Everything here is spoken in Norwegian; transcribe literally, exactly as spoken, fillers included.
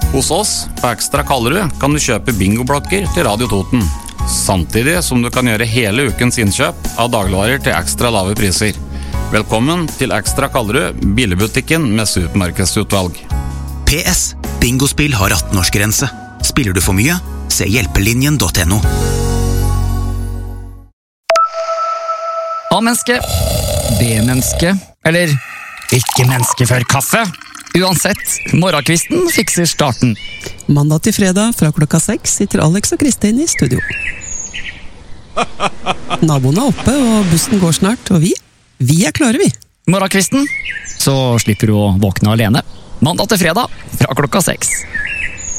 Hos oss på Ekstra Kallerud kan du kjøpe bingoblokker til Radio Toten, samtidig som du kan gjøre hele ukens innkjøp av dagligvarer til ekstra lave priser. Velkommen til Ekstra Kallerud, billigbutikken med supermarkedsutvalg. P S. Bingospill har atten-årsgrense. Spiller du for mye? Se hjelpelinjen punktum no. A-menneske, B-menneske, eller ikke menneske før kaffe. Uansett, morgenkvisten fikser starten. Mandag til fredag fra klokka seks sitter Alex og Kristin i studio. Naboen er oppe, og bussen går snart, og vi, vi er klare, vi. Morgenkvisten, så slipper du å våkne alene. Mandag til fredag fra klokka seks.